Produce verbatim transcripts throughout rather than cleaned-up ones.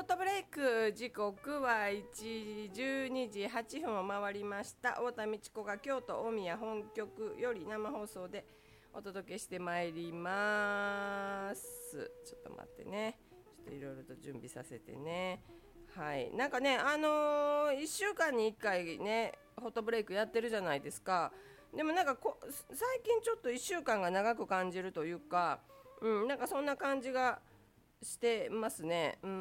ートブレイク、時刻はいちじゅうにじはっぷんを回りました。太田道子が京都大宮本局より生放送でお届けしてまいります。ちょっと待ってね、ちょっといろいろと準備させてね。はい、なんかね、あのー、いっしゅうかんにいっかいねホットブレイクやってるじゃないですか。でもなんかこ最近ちょっといっしゅうかんが長く感じるというか、うん、なんかそんな感じがしてますね。うん、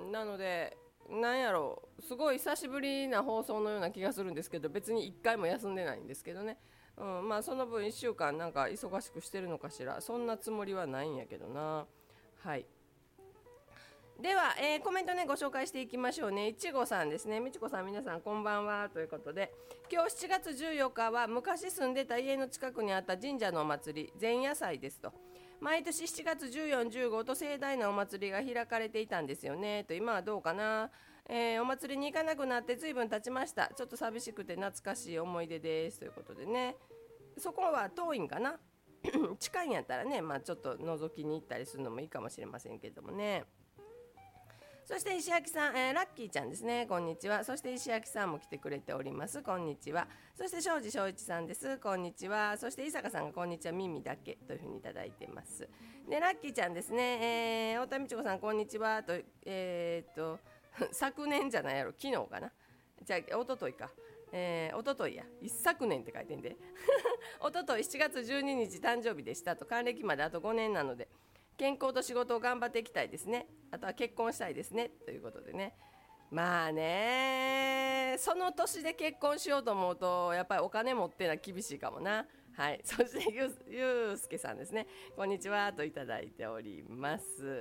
なのでなんやろう、すごい久しぶりな放送のような気がするんですけど、別にいっかいも休んでないんですけどね。うん、まあその分いっしゅうかんなんか忙しくしてるのかしら。そんなつもりはないんやけどな。はい、では、えー、コメントねご紹介していきましょうね。いちごさんですね。みちこさん、皆さんこんばんはということで、今日しちがつじゅうよっかは昔住んでた家の近くにあった神社のお祭り前夜祭ですと。毎年しちがつじゅうよっか、じゅうごと盛大なお祭りが開かれていたんですよねと。今はどうかな、えー、お祭りに行かなくなって随分経ちました。ちょっと寂しくて懐かしい思い出ですということでね。そこは遠いんかな近いんやったらね、まあ、ちょっと覗きに行ったりするのもいいかもしれませんけどもね。そして石焼さん、えー、ラッキーちゃんですね、こんにちは。そして石焼さんも来てくれております、こんにちは。そして庄司正一さんです、こんにちは。そして伊坂さんがこんにちは、耳だけというふうにいただいてます。でラッキーちゃんですね、えー、太田美智子さんこんにちはと、えー、っと昨年じゃないやろ、昨日かな、じゃあ一昨日か、えー、一昨日や一昨年って書いてんで一昨日しちがつじゅうににち誕生日でしたと。還暦まであとごねんなので健康と仕事を頑張っていきたいですね。あとは結婚したいですねということでね。まあね、その年で結婚しようと思うとやっぱりお金持ってな厳しいかもな。はい、そしてゆゆうすけさんですね、こんにちはといただいております。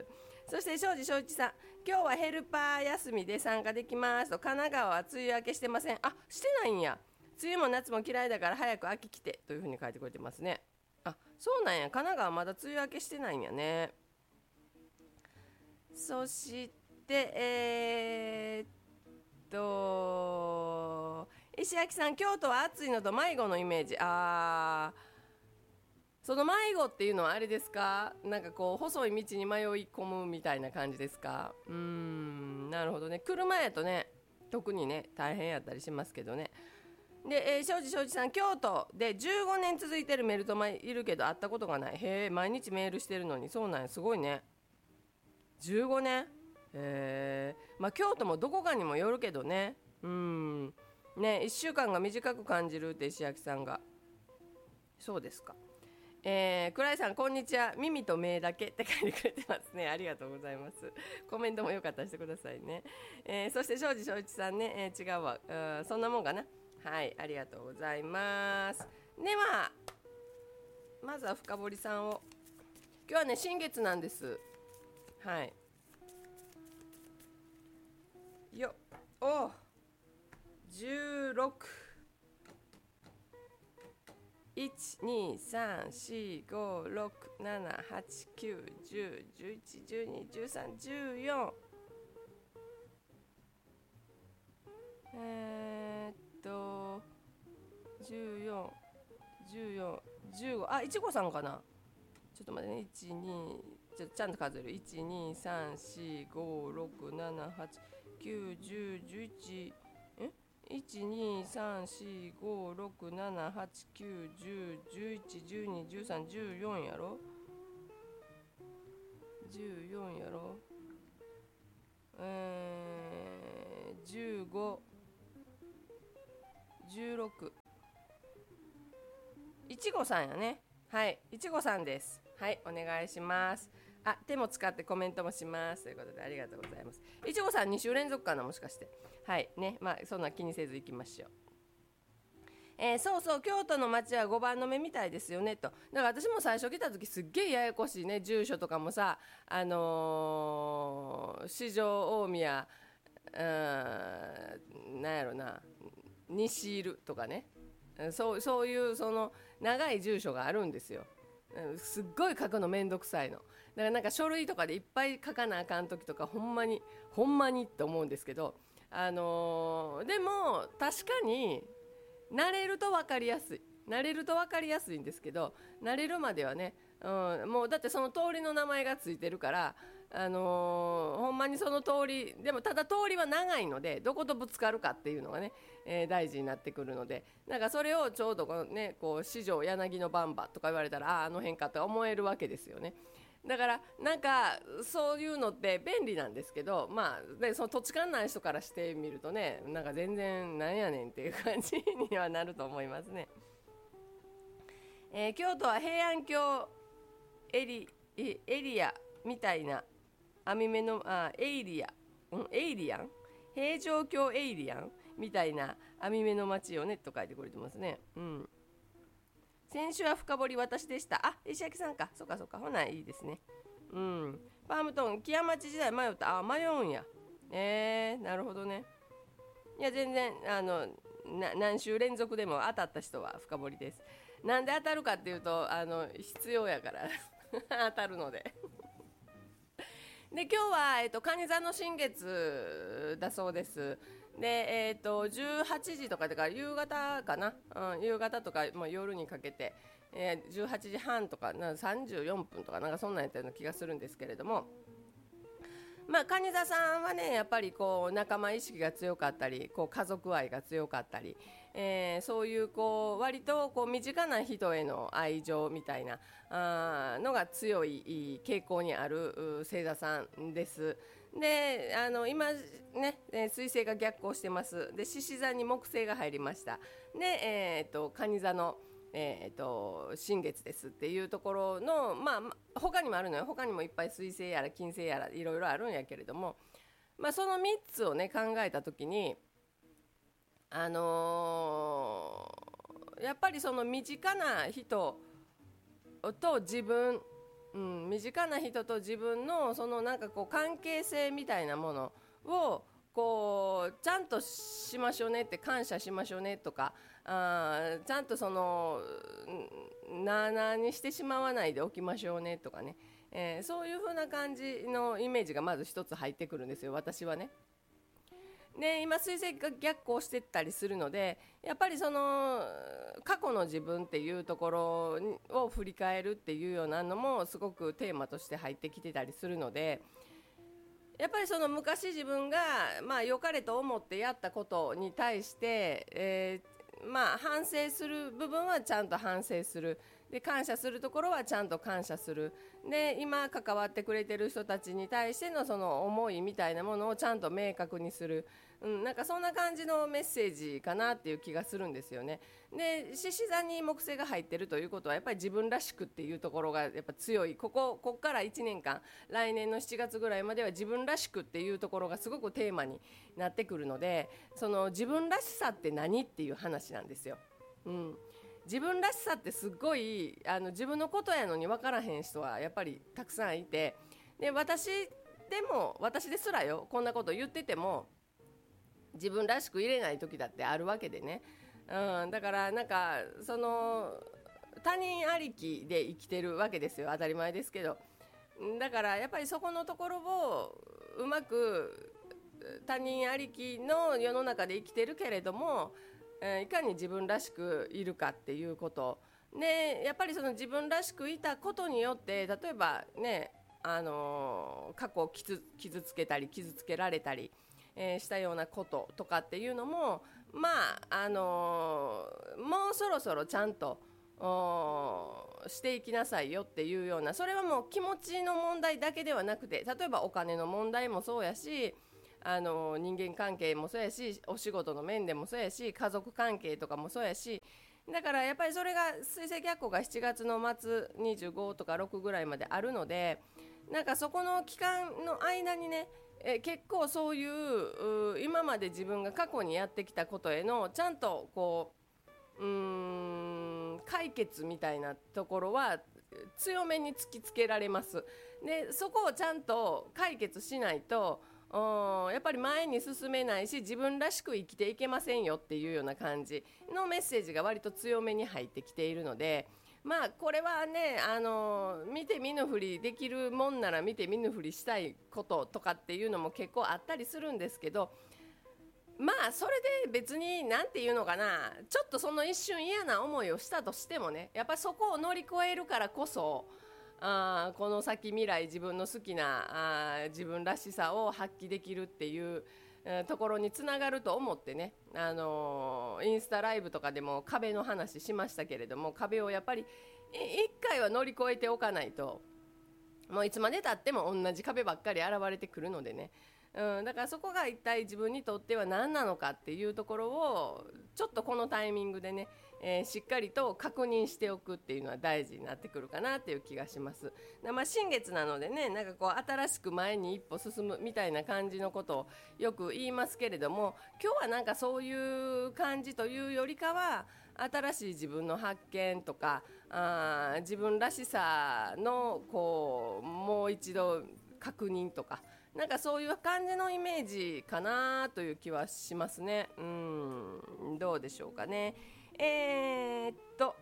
そして庄司正一さん、今日はヘルパー休みで参加できますと。神奈川は梅雨明けしてません。あ、してないんや。梅雨も夏も嫌いだから早く秋来てというふうに書いてくれてますね。あ、そうなんや。神奈川まだ梅雨明けしてないんやね。そしてえー、っと石焼さん、京都は暑いのと迷子のイメージ。あー、その迷子っていうのはあれですか、なんかこう細い道に迷い込むみたいな感じですか。うーん、なるほどね。車やとね特にね大変やったりしますけどね。で、えー、庄司庄司さん、京都でじゅうごねん続いてるメルトマいるけど会ったことがない。へえ、毎日メールしてるのに。そうなんや、すごいね。じゅうごねん。へえ、まあ京都もどこかにもよるけどね。うんね、いっしゅうかんが短く感じるって石焼さんが。そうですか。えー、倉井さんこんにちは、耳と目だけって書いてくれてますね。ありがとうございます。コメントもよかったらしてくださいね。えー、そして庄司庄一さんね、えー、違うわ、うん、そんなもんかな。はい、ありがとうございます。ではまずは深堀さんを。今日はね新月なんです。はい、よおじゅうろく、いち、に、さん、し、ご、ろく、なな、はち、きゅう、じゅう、じゅういち、じゅうに、じゅうさん、じゅうよん、えー、っとじゅうよん、じゅうよん、じゅうご、あ、いちごさんかな。ちょっと待ってね、いち、に、ちょちゃんと数える。いち、に、さん、し、ご、ろく、なな、はち、きゅう、じゅう、じゅういち、え いち、に、さん、し、ご、ろく、なな、はち、きゅう、じゅう、じゅういち、じゅうに、じゅうさん、じゅうよんやろ。じゅうよんやろ。えー、じゅうご、じゅうろく、いちごさんやね。はい、いちごさんです。はい、お願いします。あ、手も使ってコメントもしますということでありがとうございます。いちごさんに週連続かな、もしかして。はいね、まあそんな気にせずいきましょう。えー、そうそう、京都の街はごばんの目みたいですよねと。だから私も最初来た時すっげえややこしいね、住所とかもさ、あのー、四条大宮、うーん、なんやろな、西いるとかね、そう、そういうその長い住所があるんですよ。すっごい書くのめんどくさいのだから、なんか書類とかでいっぱい書かなあかん時とかほんまにほんまにって思うんですけど、あのー、でも確かに慣れると分かりやすい慣れると分かりやすいんですけど、慣れるまではね、うん、もうだってその通りの名前がついてるから、 あのー、ほんまにその通りでもただ通りは長いのでどことぶつかるかっていうのがね、えー、大事になってくるのでなんかそれをちょうどこのねこう四条柳の番場とか言われたらああの辺かと思えるわけですよね。だからなんかそういうのって便利なんですけどまあねその土地勘ない人からしてみるとねなんか全然なんやねんっていう感じにはなると思いますね。えー、京都は平安京エリ、エリアみたいな網目のあエイリア、うん、エイリアン平城京エイリアンみたいな網目の町よねと書いてくれてますね。うん先週は深掘り私でした。あ、石焼さんか。そっかそっか。ほないいですね。うん。パームトン、木屋町時代迷った。あ、迷うんや。えー、なるほどね。いや、全然、あの、な何週連続でも当たった人は深掘りです。なんで当たるかっていうと、あの、必要やから当たるのでで、今日は、えっと、蟹座の新月だそうです。で、えー、とじゅうはちじとかだから夕方かな、うん、夕方とか、まあ、夜にかけて、えー、じゅうはちじはんとかなんかさんじゅうよんぷんとかなんかそんなんやったような気がするんですけれども、まあ、蟹座さんはねやっぱりこう仲間意識が強かったりこう家族愛が強かったり、えー、そういうこう割とこう身近な人への愛情みたいなあのが強い傾向にある星座さんです。であの今ね水星が逆行してます。で獅子座に木星が入りました。で、えー、と蟹座の、えー、と新月ですっていうところの、まあ、他にもあるのよ。他にもいっぱい水星やら金星やらいろいろあるんやけれども、まあ、そのみっつをね考えた時にあのー、やっぱりその身近な人と自分うん、身近な人と自分のそのなんかこう関係性みたいなものをこうちゃんとしましょうねって感謝しましょうねとかあちゃんとそのなあなあにしてしまわないでおきましょうねとかね、えー、そういう風な感じのイメージがまず一つ入ってくるんですよ私はね。で今水星が逆行してったりするのでやっぱりその過去の自分っていうところを振り返るっていうようなのもすごくテーマとして入ってきてたりするのでやっぱりその昔自分がまあ良かれと思ってやったことに対して、えー、まあ反省する部分はちゃんと反省するで感謝するところはちゃんと感謝するで今関わってくれてる人たちに対してのその思いみたいなものをちゃんと明確にする、うん、なんかそんな感じのメッセージかなっていう気がするんですよね。で獅子座に木星が入ってるということはやっぱり自分らしくっていうところがやっぱ強いここここからいちねんかん来年のしちがつぐらいまでは自分らしくっていうところがすごくテーマになってくるのでその自分らしさって何っていう話なんですよ。うん自分らしさってすごいあの自分のことやのに分からへん人はやっぱりたくさんいてで私でも私ですらよこんなこと言ってても自分らしくいれない時だってあるわけでね、うん、だからなんかその他人ありきで生きてるわけですよ当たり前ですけどだからやっぱりそこのところをうまく他人ありきの世の中で生きてるけれどもいかに自分らしくいるかっていうことでやっぱりその自分らしくいたことによって例えばねあのー、過去を 傷, 傷つけたり傷つけられたり、えー、したようなこととかっていうのもまああのー、もうそろそろちゃんとしていきなさいよっていうようなそれはもう気持ちの問題だけではなくて例えばお金の問題もそうやしあの人間関係もそうやしお仕事の面でもそうやし家族関係とかもそうやしだからやっぱりそれが水星逆行がしちがつの末にじゅうごとかろくぐらいまであるのでなんかそこの期間の間にねえ結構そういう今まで自分が過去にやってきたことへのちゃんとこう、うーん解決みたいなところは強めに突きつけられますでそこをちゃんと解決しないとやっぱり前に進めないし自分らしく生きていけませんよっていうような感じのメッセージが割と強めに入ってきているのでまあこれはねあの見て見ぬふりできるもんなら見て見ぬふりしたいこととかっていうのも結構あったりするんですけどまあそれで別に何て言うのかなちょっとその一瞬嫌な思いをしたとしてもねやっぱりそこを乗り越えるからこそあこの先未来自分の好きなあ自分らしさを発揮できるっていうところにつながると思ってね、あのー、インスタライブとかでも壁の話しましたけれども、壁をやっぱり一回は乗り越えておかないともういつまでたっても同じ壁ばっかり現れてくるのでね、うん、だからそこが一体自分にとっては何なのかっていうところをちょっとこのタイミングでね、えー、しっかりと確認しておくっていうのは大事になってくるかなっていう気がします。まあ、新月なのでね、なんかこう新しく前に一歩進むみたいな感じのことをよく言いますけれども、今日はなんかそういう感じというよりかは新しい自分の発見とかあ自分らしさのこうもう一度確認とか、なんかそういう感じのイメージかなという気はしますね。うん、どうでしょうかね。えー、っと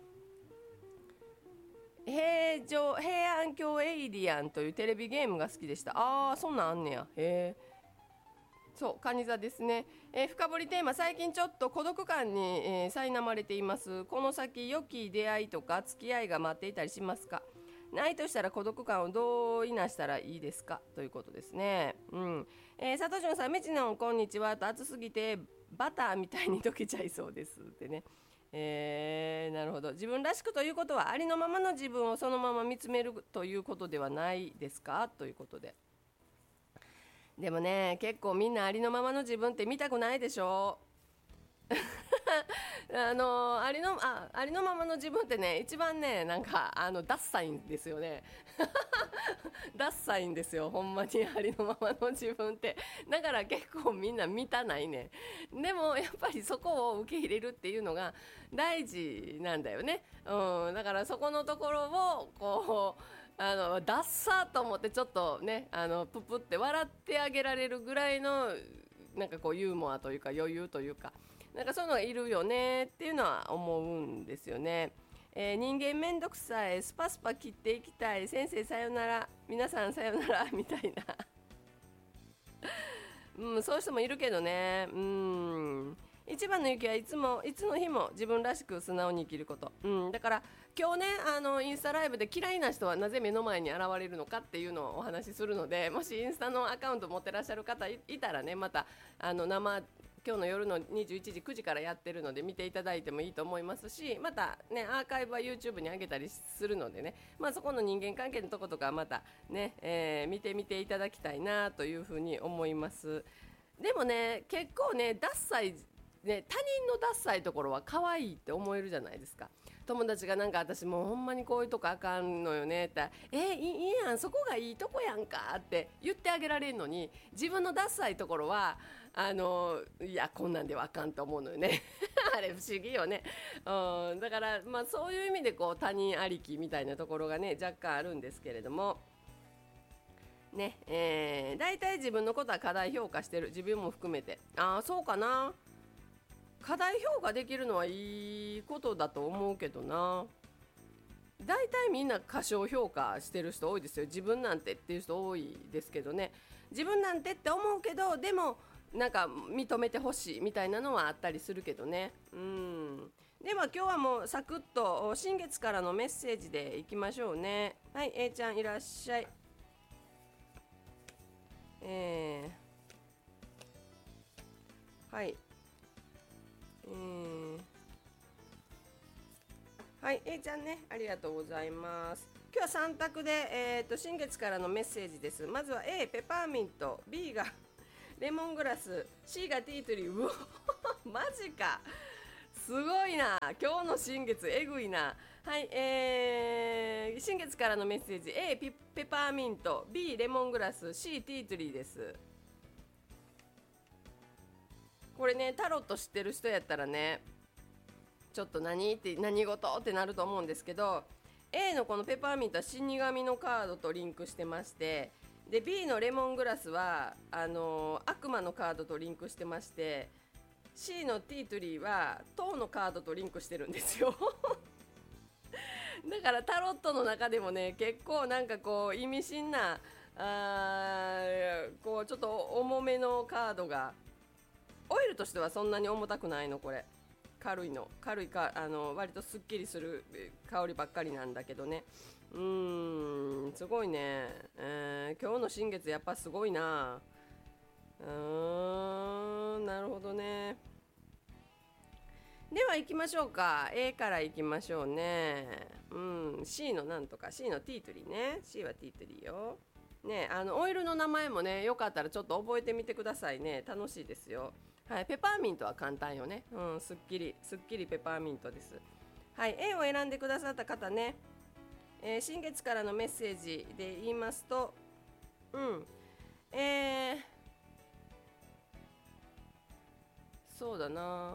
平城平安京エイリアンというテレビゲームが好きでした。あー、そんなんあんねや。へー、そう、蟹座ですね。えー、深掘りテーマ、最近ちょっと孤独感に、えー、苛まれています。この先良き出会いとか付き合いが待っていたりしますか？ないとしたら孤独感をどういなしたらいいですか、ということですね。うん。えー、佐藤潤さん、みちのんこんにちはと、暑すぎてバターみたいに溶けちゃいそうですってね。えー、なるほど。自分らしくということはありのままの自分をそのまま見つめるということではないですか、ということで。でもね、結構みんなありのままの自分って見たくないでしょあのありのあありのままの自分ってね、一番ね、なんかあのダッサいんですよねダッサいんですよ、ほんまにありのままの自分って。だから結構みんな見たないね。でもやっぱりそこを受け入れるっていうのが大事なんだよね。うん、だからそこのところをこうあのダッサーと思ってちょっとね、あのププって笑ってあげられるぐらいのなんかこうユーモアというか余裕というか、なんかそういうのがいるよねっていうのは思うんですよね。えー、人間めんどくさい、スパスパ切っていきたい、先生さよなら、皆さんさよならみたいなうん、そういう人もいるけどね。うん、一番の勇気はいつもいつの日も自分らしく素直に生きること、うん、だから今日ね、あのインスタライブで嫌いな人はなぜ目の前に現れるのかっていうのをお話しするので、もしインスタのアカウント持ってらっしゃる方 い, いたらね、またあの生今日の夜のにじゅういちじくじからやってるので見ていただいてもいいと思いますし、またねアーカイブは YouTube に上げたりするのでね、まあ、そこの人間関係のとことかまたね、えー、見てみていただきたいなというふうに思います。でもね、結構ねダッサイね、他人のダッサいところは可愛いって思えるじゃないですか。友達がなんか私もうほんまにこういうとこあかんのよねってえー、いいやん、そこがいいとこやんかって言ってあげられるのに、自分のダッサいところはあのいやこんなんではあかんと思うのよねあれ不思議よね、うん、だからまあそういう意味でこう他人ありきみたいなところがね若干あるんですけれどもね、えー、大体自分のことは過大評価してる、自分も含めて。ああそうかな、過大評価できるのはいいことだと思うけどな。大体みんな過小評価してる人多いですよ。自分なんてっていう人多いですけどね。自分なんてって思うけど、でもなんか認めてほしいみたいなのはあったりするけどね。うん。では今日はもうサクッと新月からのメッセージでいきましょうね。はい、A ちゃんいらっしゃい。えー、はい。えーはい、A ちゃんね、ありがとうございます。今日はさん択で、えーと、新月からのメッセージです。まずは A、ペパーミント、B がレモングラス、C がティートリー。うわマジか、すごいな、今日の新月えぐいな。はい、えー、新月からのメッセージ A ペ、ペパーミント、 B レモングラス、 C ティートリーです。これね、タロット知ってる人やったらね、ちょっと何って何事ってなると思うんですけど、 A のこのペパーミントは死神のカードとリンクしてまして、で B のレモングラスはあのー、悪魔のカードとリンクしてまして、 C のティートリーは塔のカードとリンクしてるんですよだからタロットの中でもね、結構なんかこう意味深なあこうちょっと重めのカードが、オイルとしてはそんなに重たくないの、これ軽いの、軽いか、あの割とすっきりする香りばっかりなんだけどね。 うーんすごいね、えー、今日の新月やっぱすごいな。うーんなるほどね。では行きましょうか。 A から行きましょうね。うん C のなんとか C のティートリーね。 C はティートリーよね。あのオイルの名前もねよかったらちょっと覚えてみてくださいね。楽しいですよ。はい、ペパーミントは簡単よね。うん、すっきりすっきりペパーミントです。はい、A を選んでくださった方ね、えー、新月からのメッセージで言いますと、うんえー、そうだな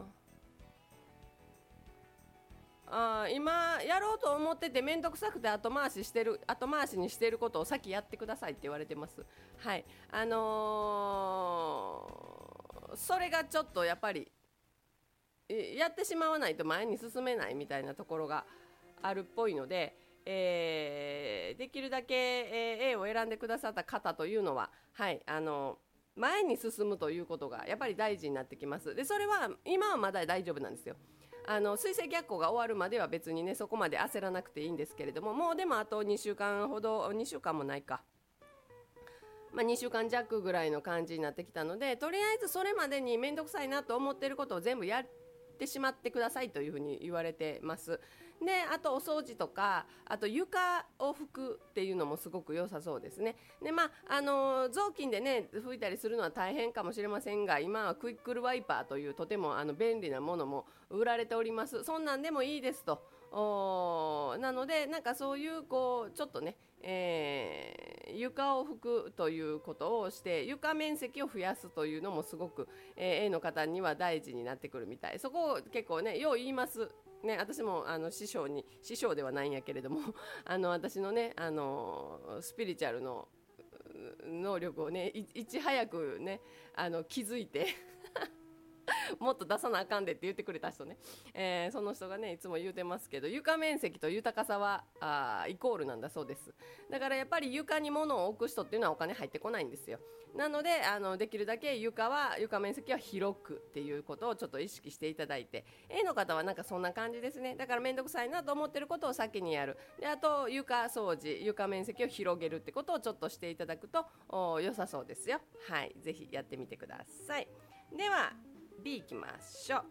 あ、今やろうと思ってて面倒くさくて後回ししてる後回しにしてることを先やってくださいって言われてます。はい、あのー、それがちょっとやっぱりやってしまわないと前に進めないみたいなところがあるっぽいので、えー、できるだけ、えー、A を選んでくださった方というのは、はい、あの前に進むということがやっぱり大事になってきます。でそれは今はまだ大丈夫なんですよ。あの水星逆行が終わるまでは別にねそこまで焦らなくていいんですけれども、もうでもあとにしゅうかんほど、にしゅうかんもないか、まあ、にしゅうかん弱ぐらいの感じになってきたので、とりあえずそれまでに面倒くさいなと思っていることを全部やってしまってくださいというふうに言われてます。であとお掃除とか、あと床を拭くっていうのもすごく良さそうですね。でまああの雑巾でね拭いたりするのは大変かもしれませんが、今はクイックルワイパーというとてもあの便利なものも売られております。そんなんでもいいですと。おなのでなんかそういうこうちょっとね、えー、床を拭くということをして床面積を増やすというのもすごく、えー、A の方には大事になってくるみたい。そこを結構ねよう言いますね。私もあの師匠に師匠ではないんやけれどもあの私のねあのスピリチュアルの能力をね い, いち早くねあの気づいてもっと出さなあかんでって言ってくれた人ね、えー、その人がねいつも言うてますけど、床面積と豊かさはあイコールなんだそうです。だからやっぱり床に物を置く人っていうのはお金入ってこないんですよ。なのであのできるだけ床は床面積は広くっていうことをちょっと意識していただいて、 A の方はなんかそんな感じですね。だから面倒くさいなと思ってることを先にやる。であと床掃除、床面積を広げるってことをちょっとしていただくと良さそうですよ。はい、ぜひやってみてください。では B いきましょ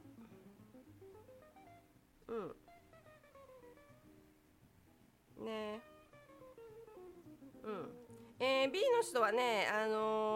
う。うんねうんえー、B の人はね、あ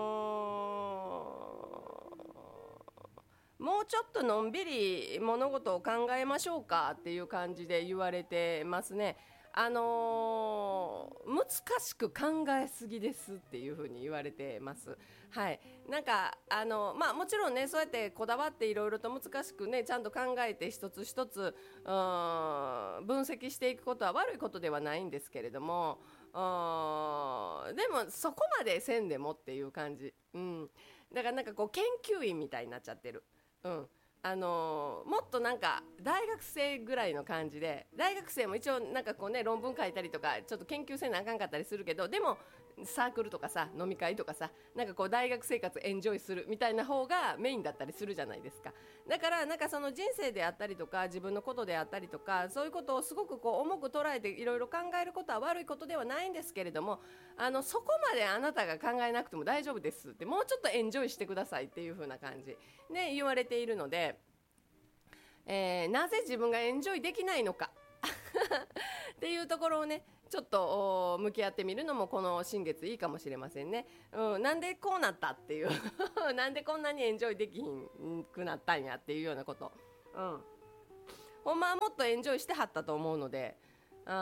のー、もうちょっとのんびり物事を考えましょうかっていう感じで言われてますね。あのー、難しく考えすぎですっていう風に言われてます。はい、なんかあのまあもちろんねそうやってこだわっていろいろと難しくねちゃんと考えて一つ一つうん分析していくことは悪いことではないんですけれども、うんでもそこまでせんでもっていう感じ、うん、だからなんかこう研究員みたいになっちゃってる。うんあのーもっとなんか大学生ぐらいの感じで、大学生も一応なんかこうね論文書いたりとかちょっと研究せなあかんかったりするけど、でもサークルとかさ飲み会とかさなんかこう大学生活エンジョイするみたいな方がメインだったりするじゃないですか。だからなんかその人生であったりとか自分のことであったりとかそういうことをすごくこう重く捉えていろいろ考えることは悪いことではないんですけれども、あのそこまであなたが考えなくても大丈夫ですって、もうちょっとエンジョイしてくださいっていう風な感じで言われているので、えーなぜ自分がエンジョイできないのかっていうところをねちょっと向き合ってみるのもこの新月いいかもしれませんね。うん、なんでこうなったっていうなんでこんなにエンジョイできひんくなったんやっていうようなこと、うん、ほんまはもっとエンジョイしてはったと思うので、うん、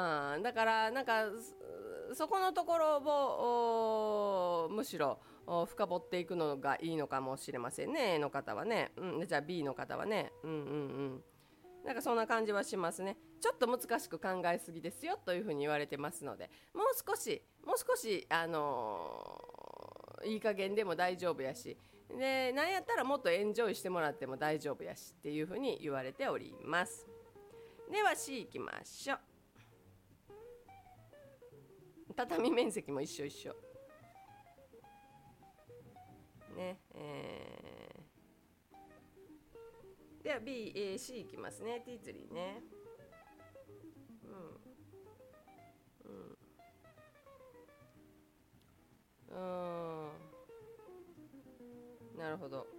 だからなんかそこのところをむしろ深掘っていくのがいいのかもしれませんね A の方はね、うん、じゃあ B の方はね、うんうんうんなんかそんな感じはしますね。ちょっと難しく考えすぎですよというふうに言われてますので、もう少しもう少しあのーいい加減でも大丈夫やし、でなんやったらもっとエンジョイしてもらっても大丈夫やしっていうふうに言われております。では C いきましょう。畳面積も一緒一緒ね、えー、では B、えー、C いきますね。ティーツリーね。うんうんん、なるほど。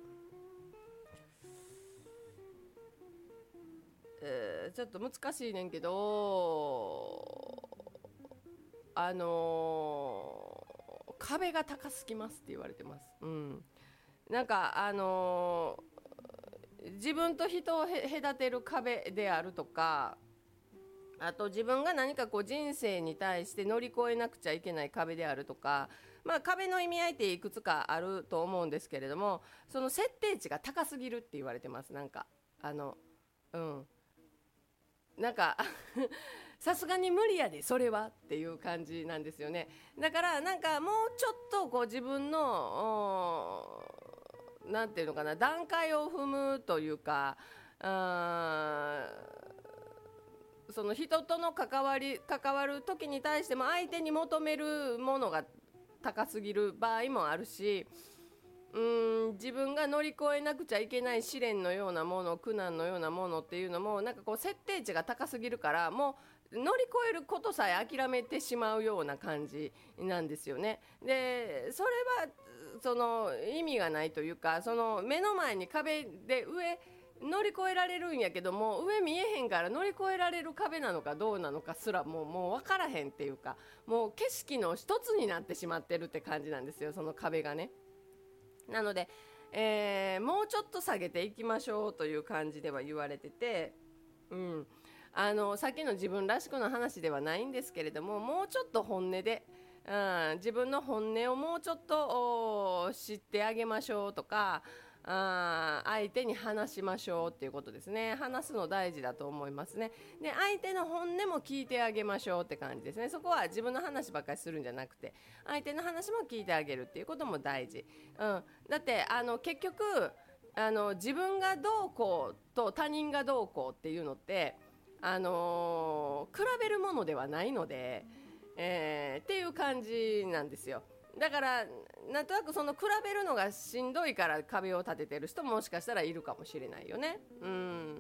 えー、ちょっと難しいねんけど、あのー壁が高すぎますって言われてます。うん、なんかあのー自分と人をへ隔てる壁であるとか、あと自分が何かこう人生に対して乗り越えなくちゃいけない壁であるとか、まあ、壁の意味合いっていくつかあると思うんですけれども、その設定値が高すぎるって言われてます。なんかあのうんなんかさすがに無理やでそれはっていう感じなんですよね。だからなんかもうちょっとこう自分のなんていうのかな、段階を踏むというか、あその人との関わり関わる時に対しても相手に求めるものが高すぎる場合もあるし、うーん自分が乗り越えなくちゃいけない試練のようなもの、苦難のようなものっていうのもなんかこう設定値が高すぎるから、もう乗り越えることさえ諦めてしまうような感じなんですよね。でそれはその意味がないというか、その目の前に壁で上乗り越えられるんやけども、上見えへんから乗り越えられる壁なのかどうなのかすらもうもう分からへんっていうか、もう景色の一つになってしまってるって感じなんですよ、その壁がね。なので、えーもうちょっと下げていきましょうという感じでは言われてて、うん、あのさっきの自分らしくの話ではないんですけれども、もうちょっと本音で、うん、自分の本音をもうちょっと知ってあげましょうとか、あ相手に話しましょうっていうことですね。話すの大事だと思いますね。で相手の本音も聞いてあげましょうって感じですね。そこは自分の話ばっかりするんじゃなくて、相手の話も聞いてあげるっていうことも大事、うん、だってあの結局あの自分がどうこうと他人がどうこうっていうのって、あのー比べるものではないので、えーっていう感じなんですよ。だからなんとなくその比べるのがしんどいから壁を立ててる人ももしかしたらいるかもしれないよね。うん、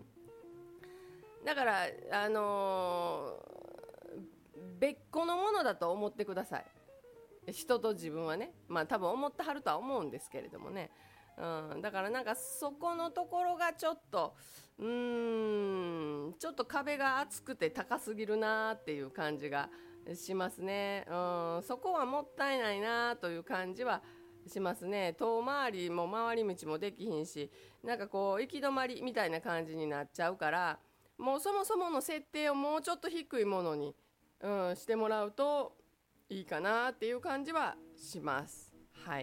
だからあのー別個のものだと思ってください。人と自分はね、まあ多分思ってはるとは思うんですけれどもね、うん、だからなんかそこのところがちょっとうーんちょっと壁が厚くて高すぎるなっていう感じがしますね、うん、そこはもったいないなという感じはしますね。遠回りも回り道もできひんし、なんかこう行き止まりみたいな感じになっちゃうから、もうそもそもの設定をもうちょっと低いものに、うん、してもらうといいかなっていう感じはします。はい。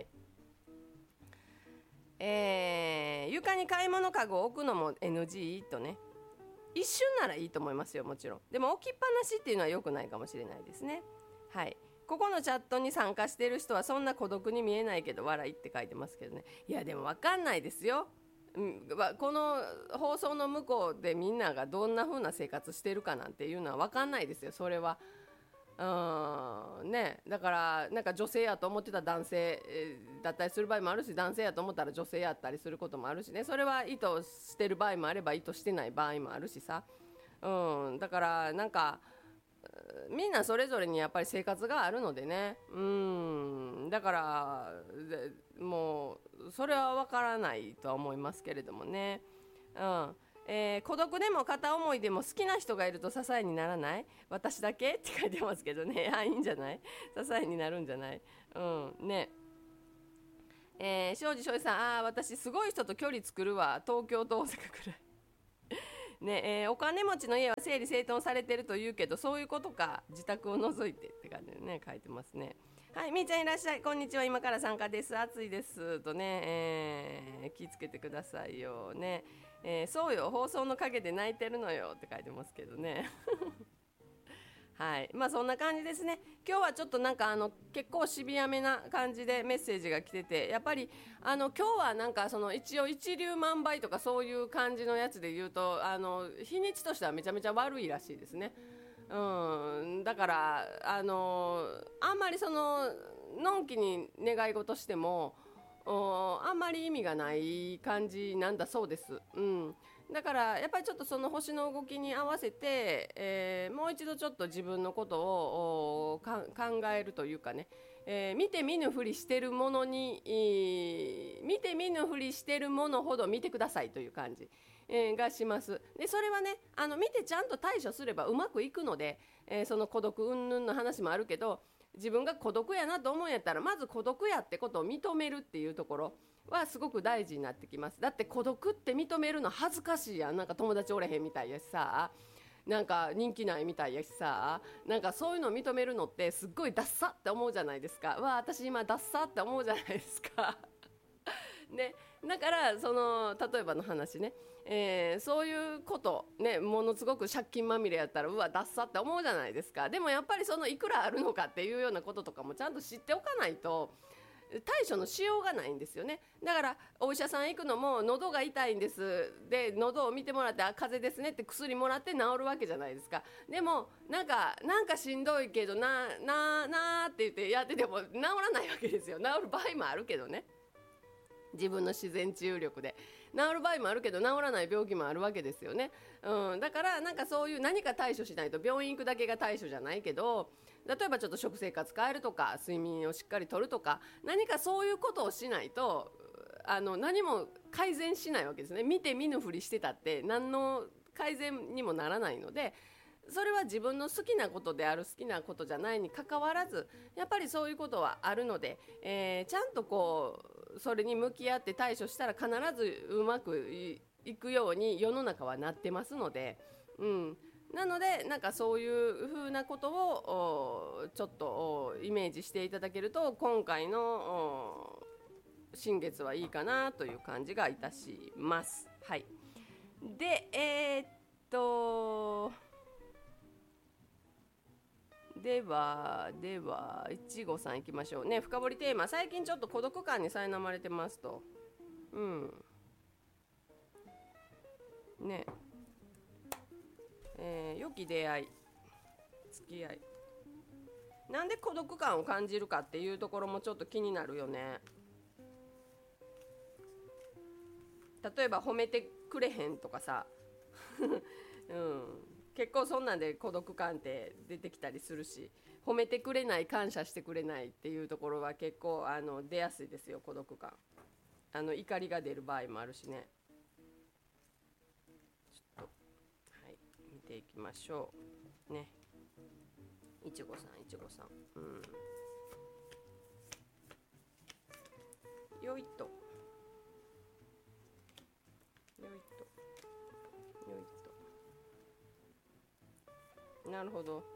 えー、床に買い物かごを置くのも エヌジー とね、一瞬ならいいと思いますよ、もちろん。でも置きっぱなしっていうのは良くないかもしれないですね。はい。ここのチャットに参加している人はそんな孤独に見えないけど笑いって書いてますけどね。いやでも分かんないですよ。うん、この放送の向こうでみんながどんな風な生活してるかなんていうのは分かんないですよ、それは。うんね、だからなんか女性やと思ってた男性だったりする場合もあるし、男性やと思ったら女性やったりすることもあるしね。それは意図してる場合もあれば意図してない場合もあるしさ、うん、だからなんかみんなそれぞれにやっぱり生活があるのでね、うんだからもうそれは分からないとは思いますけれどもね。うんえー孤独でも片思いでも好きな人がいると支えにならない？私だけって書いてますけどね。あ、いいんじゃない？支えになるんじゃない？うんね。えー、庄司庄司さん、あー私すごい人と距離作るわ、東京と大阪くらいねえーお金持ちの家は整理整頓されてると言うけど、そういうことか、自宅を除いてって感じでね書いてますね。はい、みーちゃんいらっしゃい、こんにちは、今から参加です、暑いですとね、えー気ぃつけてくださいよね。えーそうよ、放送の陰で泣いてるのよって書いてますけどねはい、まあそんな感じですね。今日はちょっとなんかあの結構シビアめな感じでメッセージが来てて、やっぱりあの今日はなんかその一応一粒万倍とかそういう感じのやつで言うと、あの日にちとしてはめちゃめちゃ悪いらしいですね。うん、だからあのあんまりそののんきに願い事してもおあんまり意味がない感じなんだそうです。うん、だからやっぱりちょっとその星の動きに合わせて、えーもう一度ちょっと自分のことをおか考えるというかね、 えー見て見ぬふりしてるものに、えー見て見ぬふりしてるものほど見てくださいという感じ、えーがします。でそれはね、あの見てちゃんと対処すればうまくいくので、えーその孤独云々の話もあるけど、自分が孤独やなと思うんやったらまず孤独やってことを認めるっていうところはすごく大事になってきます。だって孤独って認めるの恥ずかしいやん。なんか友達おれへんみたいやしさ、なんか人気ないみたいやしさ、なんかそういうのを認めるのってすっごいダッサって思うじゃないですか。わあ私今ダッサって思うじゃないですかね、だからその例えばの話ね、えーそういうことね、ものすごく借金まみれやったらうわダッサって思うじゃないですか。でもやっぱりそのいくらあるのかっていうようなこととかもちゃんと知っておかないと対処のしようがないんですよね。だからお医者さん行くのも喉が痛いんですで喉を見てもらってあ風邪ですねって薬もらって治るわけじゃないですか。でもなんかなんかしんどいけどなななって言ってやってても治らないわけですよ。治る場合もあるけどね、自分の自然治癒力で治る場合もあるけど治らない病気もあるわけですよね、うん、だからなんかそういう何か対処しないと、病院行くだけが対処じゃないけど、例えばちょっと食生活変えるとか睡眠をしっかりとるとか何かそういうことをしないとあの何も改善しないわけですね。見て見ぬふりしてたって何の改善にもならないので、それは自分の好きなことである好きなことじゃないにかかわらずやっぱりそういうことはあるので、えーちゃんとこうそれに向き合って対処したら必ずうまくいいくように世の中はなってますので、うん、なのでなんかそういうふうなことをおちょっとおイメージしていただけると今回のお新月はいいかなという感じがいたします。はい、でえーっとではではいちごさんいきましょうね。深掘りテーマ、最近ちょっと孤独感に苛まれてますと。うんねえー良き出会い付き合い、なんで孤独感を感じるかっていうところもちょっと気になるよね。例えば褒めてくれへんとかさうん、結構そんなんで孤独感って出てきたりするし、褒めてくれない感謝してくれないっていうところは結構あの出やすいですよ。孤独感、あの怒りが出る場合もあるしね。ちょっとはい見ていきましょうね。いちごさんいちごさん、うんよいとよいとよいと、なるほど。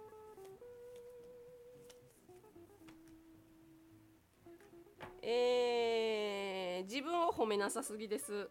えー、自分を褒めなさすぎです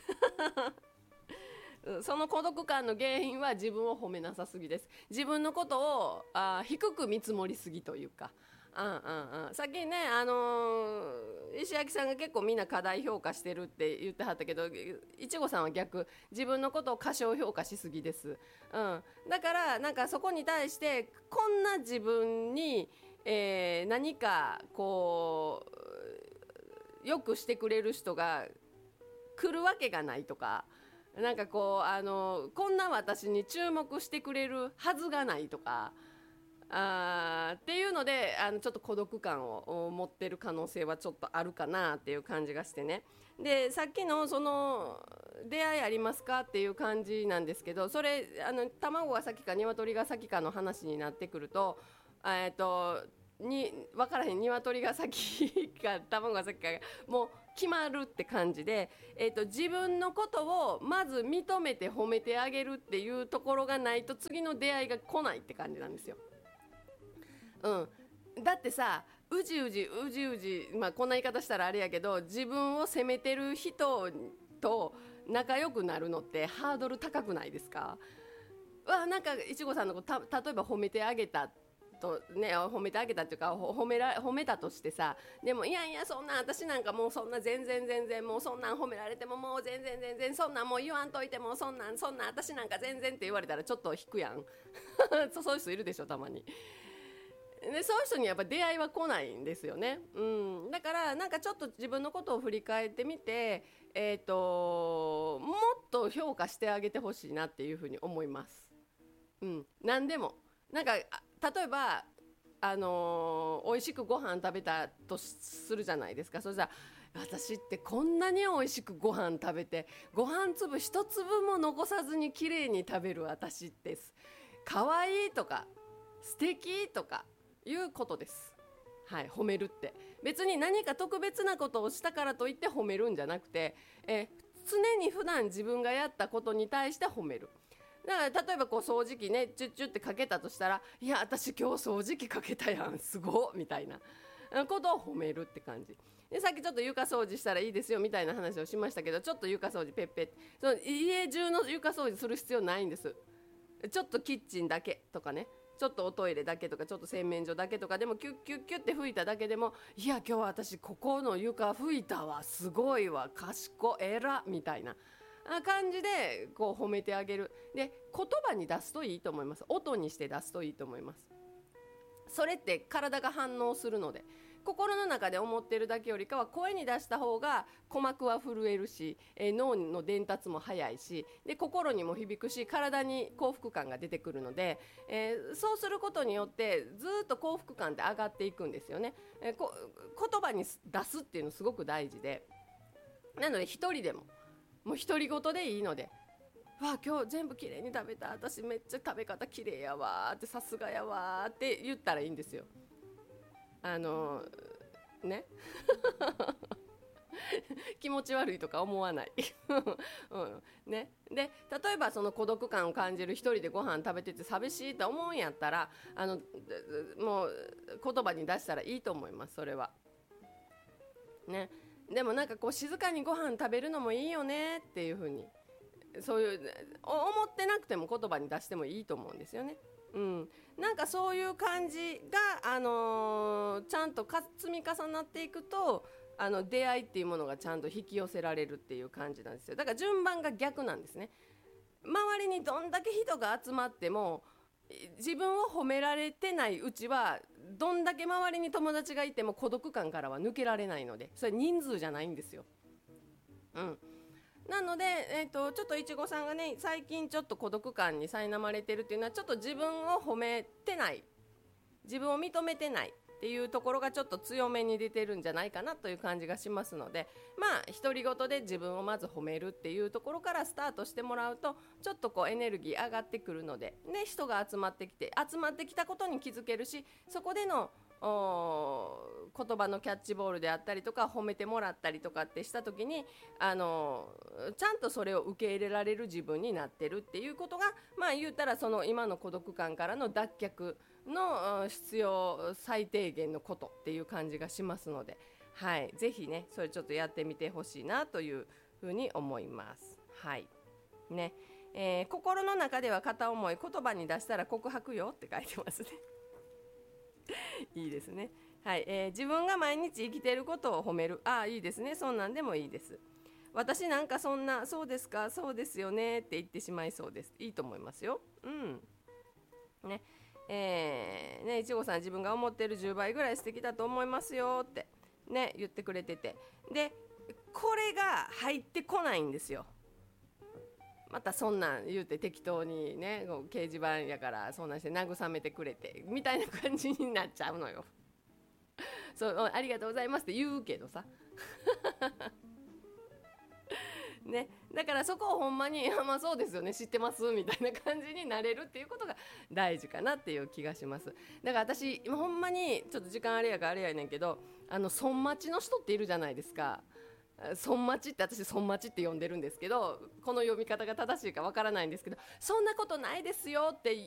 うんその孤独感の原因は自分を褒めなさすぎです。自分のことをあー低く見積もりすぎというか、うんうんうん、さっきね、あのー石焼さんが結構みんな過大評価してるって言ってはったけど、いちごさんは逆、自分のことを過小評価しすぎです、うん、だからなんかそこに対してこんな自分に、えー何かこうよくしてくれる人が来るわけがないとか、なんかこうあのこんな私に注目してくれるはずがないとか、あーっていうのであのちょっと孤独感を持ってる可能性はちょっとあるかなっていう感じがしてね。でさっきのその出会いありますかっていう感じなんですけど、それあの卵が先か鶏が先かの話になってくると、えっとに分からへん、鶏が先か卵が先かがもう決まるって感じで、えー、と自分のことをまず認めて褒めてあげるっていうところがないと次の出会いが来ないって感じなんですよ。うん、だってさ、うじうじうじうじ、まあ、こんな言い方したらあれやけど自分を責めてる人と仲良くなるのってハードル高くないですか。わなんかいちごさんのことた例えば褒めてあげたとね、褒めてあげたっていうか褒めら褒めたとしてさ、でもいやいやそんな私なんかもうそんな全然全然もうそんなん褒められてももう全然全然そんなんもう言わんといてもそんなんそんなん私なんか全然って言われたらちょっと引くやんそそういう人いるでしょたまに。でそういう人にやっぱ出会いは来ないんですよね、うん、だからなんかちょっと自分のことを振り返ってみて、えーともっと評価してあげてほしいなっていうふうに思います、うん、何でもなんか例えばあのー、美味しくご飯食べたとするじゃないですか。そしたら私ってこんなに美味しくご飯食べてご飯粒一粒も残さずにきれいに食べる私ってかわいいとか素敵とかいうことです。はい、褒めるって別に何か特別なことをしたからといって褒めるんじゃなくて、え常に普段自分がやったことに対して褒める。だから例えばこう掃除機ねチュッチュってかけたとしたら、いや私今日掃除機かけたやんすごっみたいなことを褒めるって感じで、さっきちょっと床掃除したらいいですよみたいな話をしましたけど、ちょっと床掃除ペッペッ、その家中の床掃除する必要ないんです。ちょっとキッチンだけとかね、ちょっとおトイレだけとかちょっと洗面所だけとかでもキュッキュッキュッって拭いただけでも、いや今日私ここの床拭いたわすごいわ賢えらみたいな感じでこう褒めてあげる。で言葉に出すといいと思います。音にして出すといいと思います。それって体が反応するので、心の中で思ってるだけよりかは声に出した方が鼓膜は震えるし、えー、脳の伝達も早いし、で心にも響くし体に幸福感が出てくるので、えー、そうすることによってずっと幸福感って上がっていくんですよね。えー、こ言葉に出すっていうのすごく大事で、なので一人でももう独り言でいいので、わあ今日全部きれいに食べた、私めっちゃ食べ方きれいやわってさすがやわって言ったらいいんですよ。あのね気持ち悪いとか思わない、うんね、で例えばその孤独感を感じる、一人でご飯食べてて寂しいと思うんやったら、あのもう言葉に出したらいいと思います。それはね。でもなんかこう静かにご飯食べるのもいいよねっていう風に、そういう思ってなくても言葉に出してもいいと思うんですよね。うん、なんかそういう感じが、あのー、ちゃんとか積み重なっていくと、あの出会いっていうものがちゃんと引き寄せられるっていう感じなんですよ。だから順番が逆なんですね。周りにどんだけ人が集まっても自分を褒められてないうちは、どんだけ周りに友達がいても孤独感からは抜けられないので、それ人数じゃないんですよ。うんなので、えー、とちょっといちごさんがね最近ちょっと孤独感に苛まれてるっていうのは、ちょっと自分を褒めてない、自分を認めてないっていうところがちょっと強めに出てるんじゃないかなという感じがしますので、まあ独り言で自分をまず褒めるっていうところからスタートしてもらうと、ちょっとこうエネルギー上がってくるので、で人が集まってきて集まってきたことに気づけるし、そこでの言葉のキャッチボールであったりとか褒めてもらったりとかってした時に、あのちゃんとそれを受け入れられる自分になってるっていうことが、まあ言うたらその今の孤独感からの脱却の必要最低限のことっていう感じがしますので、はい、ぜひねそれちょっとやってみてほしいなというふうに思います。はいねえー、心の中では片思い、言葉に出したら告白よって書いてますねいいですね。はい、えー、自分が毎日生きていることを褒める。ああいいですね。そんなんでもいいです。私なんかそんな、そうですかそうですよねって言ってしまいそうです。いいと思いますよ。うんねえー、ねいちごさん自分が思ってるじゅうばいぐらい素敵だと思いますよってね言ってくれてて、でこれが入ってこないんですよ。またそんなん言うて適当にね掲示板やからそんなんして慰めてくれてみたいな感じになっちゃうのよそうありがとうございますって言うけどさね、だからそこをほんまにまあそうですよね知ってますみたいな感じになれるっていうことが大事かなっていう気がします。だから私ほんまにちょっと時間あれやからあれやねんけど、あの孫待ちの人っているじゃないですか。孫待ちって私孫待ちって呼んでるんですけど、この読み方が正しいかわからないんですけど、そんなことないですよって